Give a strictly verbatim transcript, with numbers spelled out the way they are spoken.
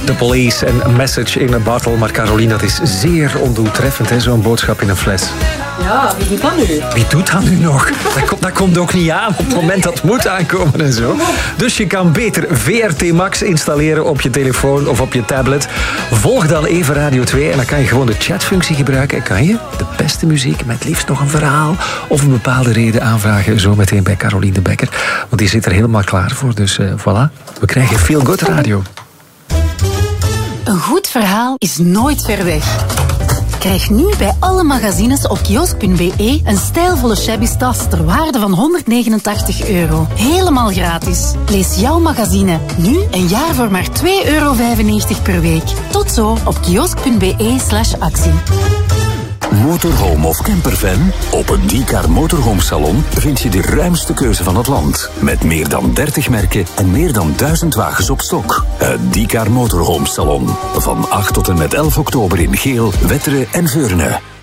The Police en A Message in a Bottle. Maar Caroline, dat is zeer ondoeltreffend, hè, zo'n boodschap in een fles. Ja, wie doet dat nu? Wie doet dat nu nog? Dat komt, dat komt ook niet aan op het moment dat het moet aankomen en zo. Dus je kan beter V R T Max installeren op je telefoon of op je tablet. Volg dan even Radio twee en dan kan je gewoon de chatfunctie gebruiken. En kan je de beste muziek met liefst nog een verhaal of een bepaalde reden aanvragen. Zo meteen bij Caroline de Bekker. Want die zit er helemaal klaar voor. Dus uh, voilà, we krijgen Feel Good Radio. Een goed verhaal is nooit ver weg. Krijg nu bij alle magazines op kiosk punt b e een stijlvolle shabby tas ter waarde van honderdnegenentachtig euro. Helemaal gratis. Lees jouw magazine nu een jaar voor maar twee euro vijfennegentig per week. Tot zo op kiosk punt b e slash actie. Motorhome of campervan? Op het D-Car Motorhome Salon vind je de ruimste keuze van het land. Met meer dan dertig merken en meer dan duizend wagens op stok. Het D-Car Motorhome Salon. Van acht tot en met elf oktober in Geel, Wetteren en Veurne.